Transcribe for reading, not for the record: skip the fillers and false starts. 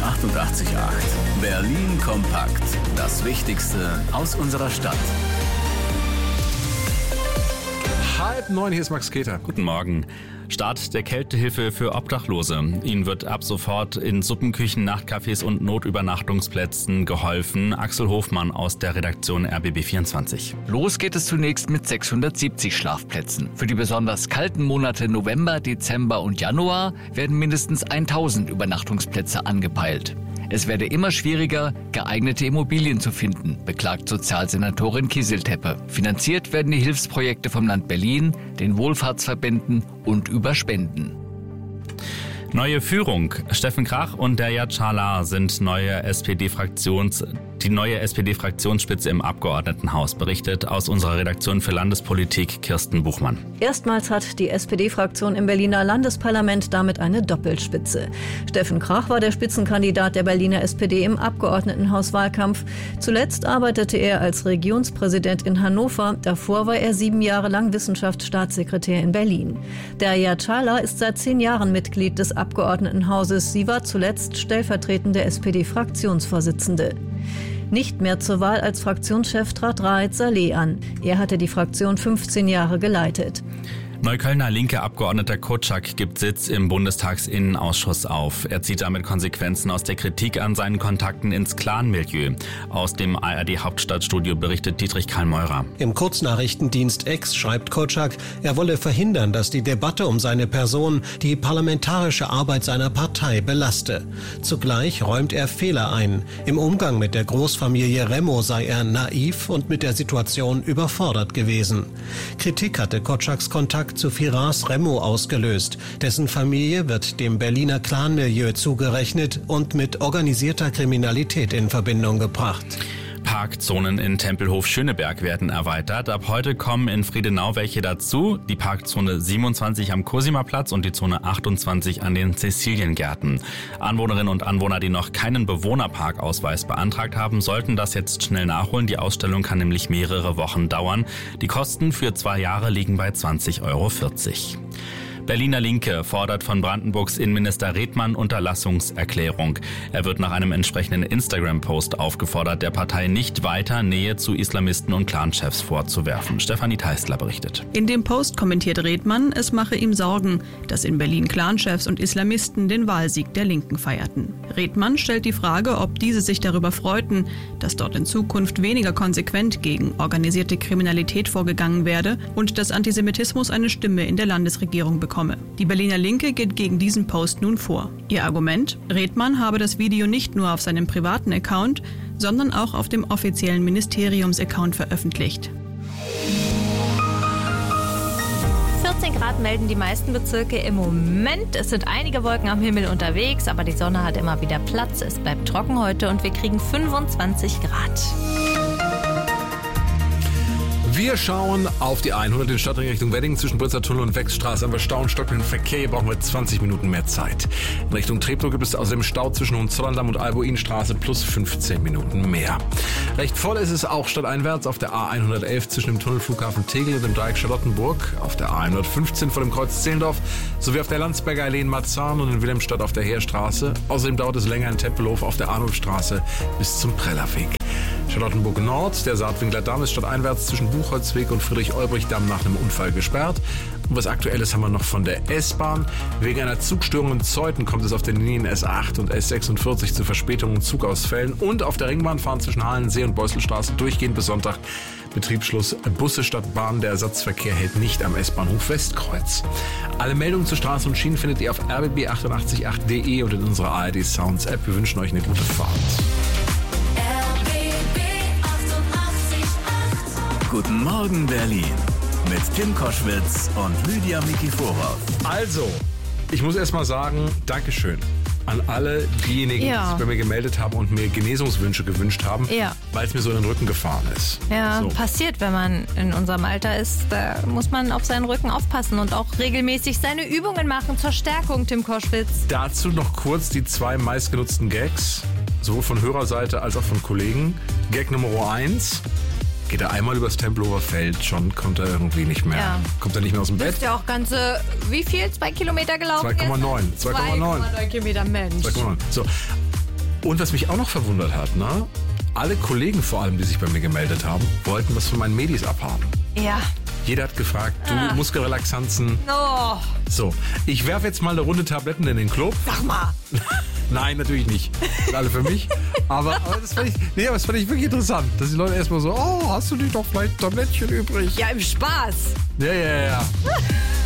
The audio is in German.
88,8. Berlin kompakt. Das Wichtigste aus unserer Stadt. 8:30, hier ist Max Keter. Guten Morgen. Start der Kältehilfe für Obdachlose. Ihnen wird ab sofort in Suppenküchen, Nachtcafés und Notübernachtungsplätzen geholfen. Axel Hofmann aus der Redaktion RBB24. Los geht es zunächst mit 670 Schlafplätzen. Für die besonders kalten Monate November, Dezember und Januar werden mindestens 1000 Übernachtungsplätze angepeilt. Es werde immer schwieriger, geeignete Immobilien zu finden, beklagt Sozialsenatorin Kieseltepe. Finanziert werden die Hilfsprojekte vom Land Berlin, den Wohlfahrtsverbänden und über Spenden. Neue Führung. Steffen Krach und Derya Çağlar sind die neue SPD-Fraktionsspitze im Abgeordnetenhaus, berichtet aus unserer Redaktion für Landespolitik Kirsten Buchmann. Erstmals hat die SPD-Fraktion im Berliner Landesparlament damit eine Doppelspitze. Steffen Krach war der Spitzenkandidat der Berliner SPD im Abgeordnetenhauswahlkampf. Zuletzt arbeitete er als Regionspräsident in Hannover. Davor war er 7 Jahre lang Wissenschaftsstaatssekretär in Berlin. Derya Çağlar ist seit 10 Jahren Mitglied des Abgeordnetenhauses. Sie war zuletzt stellvertretende SPD-Fraktionsvorsitzende. Nicht mehr zur Wahl als Fraktionschef trat Raed Saleh an. Er hatte die Fraktion 15 Jahre geleitet. Neuköllner linke Abgeordneter Kotschak gibt Sitz im Bundestagsinnenausschuss auf. Er zieht damit Konsequenzen aus der Kritik an seinen Kontakten ins Clan-Milieu. Aus dem ARD-Hauptstadtstudio berichtet Dietrich Karl-Meurer. Im Kurznachrichtendienst X schreibt Kotschak, er wolle verhindern, dass die Debatte um seine Person die parlamentarische Arbeit seiner Partei belaste. Zugleich räumt er Fehler ein. Im Umgang mit der Großfamilie Remo sei er naiv und mit der Situation überfordert gewesen. Kritik hatte Kotschaks Kontakt zu Firas Remo ausgelöst. Dessen Familie wird dem Berliner Clanmilieu zugerechnet und mit organisierter Kriminalität in Verbindung gebracht. Parkzonen in Tempelhof-Schöneberg werden erweitert. Ab heute kommen in Friedenau welche dazu. Die Parkzone 27 am Cosima-Platz und die Zone 28 an den Cäciliengärten. Anwohnerinnen und Anwohner, die noch keinen Bewohnerparkausweis beantragt haben, sollten das jetzt schnell nachholen. Die Ausstellung kann nämlich mehrere Wochen dauern. Die Kosten für 2 Jahre liegen bei 20,40 Euro. Berliner Linke fordert von Brandenburgs Innenminister Redmann Unterlassungserklärung. Er wird nach einem entsprechenden Instagram-Post aufgefordert, der Partei nicht weiter Nähe zu Islamisten und Clanchefs vorzuwerfen. Stefanie Teistler berichtet. In dem Post kommentiert Redmann, es mache ihm Sorgen, dass in Berlin Clanchefs und Islamisten den Wahlsieg der Linken feierten. Redmann stellt die Frage, ob diese sich darüber freuten, dass dort in Zukunft weniger konsequent gegen organisierte Kriminalität vorgegangen werde und dass Antisemitismus eine Stimme in der Landesregierung bekomme. Die Berliner Linke geht gegen diesen Post nun vor. Ihr Argument? Redmann habe das Video nicht nur auf seinem privaten Account, sondern auch auf dem offiziellen Ministeriums-Account veröffentlicht. 14 Grad melden die meisten Bezirke im Moment. Es sind einige Wolken am Himmel unterwegs, aber die Sonne hat immer wieder Platz. Es bleibt trocken heute und wir kriegen 25 Grad. Wir schauen auf die 100 in Stadtring Richtung Wedding. Zwischen Britzer Tunnel und Wechsstraße haben wir Stau und stockenden Verkehr. Hier brauchen wir 20 Minuten mehr Zeit. In Richtung Treptow gibt es außerdem Stau zwischen Hohenzollern-Damm und Albuinstraße plus 15 Minuten mehr. Recht voll ist es auch stadteinwärts auf der A111 zwischen dem Tunnelflughafen Tegel und dem Dreieck Charlottenburg, auf der A115 vor dem Kreuz Zehlendorf sowie auf der Landsberger Allee in Marzahn und in Wilhelmstadt auf der Heerstraße. Außerdem dauert es länger in Tempelhof auf der Arnulfstraße bis zum Prellerweg. Charlottenburg Nord, der Saatwinkler Damm ist stadteinwärts zwischen Buchholzweg und Friedrich-Olbrich-Damm nach einem Unfall gesperrt. Und was Aktuelles haben wir noch von der S-Bahn. Wegen einer Zugstörung in Zeuthen kommt es auf den Linien S8 und S46 zu Verspätungen und Zugausfällen. Und auf der Ringbahn fahren zwischen Halensee und Beuselstraße durchgehend bis Sonntag Betriebsschluss Busse statt Bahn. Der Ersatzverkehr hält nicht am S-Bahnhof Westkreuz. Alle Meldungen zu Straßen und Schienen findet ihr auf rbb888.de und in unserer ARD Sounds App. Wir wünschen euch eine gute Fahrt. Guten Morgen Berlin mit Tim Koschwitz und Lydia Mikiforov. Also, ich muss erst mal sagen, Dankeschön an alle diejenigen, die sich bei mir gemeldet haben und mir Genesungswünsche gewünscht haben, weil es mir so in den Rücken gefahren ist. Ja, so. Passiert, wenn man in unserem Alter ist. Da muss man auf seinen Rücken aufpassen und auch regelmäßig seine Übungen machen zur Stärkung, Tim Koschwitz. Dazu noch kurz die 2 meistgenutzten Gags, sowohl von Hörerseite als auch von Kollegen. Gag Nummer 1. Geht er einmal übers Tempelhofer Feld, schon kommt er irgendwie nicht mehr. Ja. Kommt er nicht mehr aus dem Bett. Ist ja auch ganze, wie viel? 2 Kilometer gelaufen? 2,9. 2,9 Kilometer, Mensch. 2,9. So. Und was mich auch noch verwundert hat, ne? Alle Kollegen vor allem, die sich bei mir gemeldet haben, wollten was von meinen Medis abhaben. Ja. Jeder hat gefragt, du Muskelrelaxanzen. Oh. So, ich werfe jetzt mal eine Runde Tabletten in den Club. Sag mal. Nein, natürlich nicht. Alle für mich. Aber das fand ich wirklich interessant, dass die Leute erstmal so, hast du nicht doch vielleicht Tablettchen übrig? Ja, im Spaß. Ja.